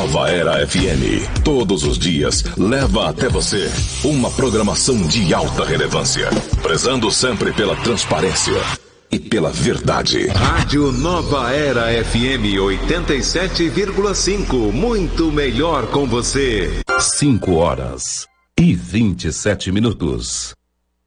Nova Era FM, todos os dias, leva até você uma programação de alta relevância, prezando sempre pela transparência e pela verdade. Rádio Nova Era FM 87,5, muito melhor com você. 5 horas e 27 minutos.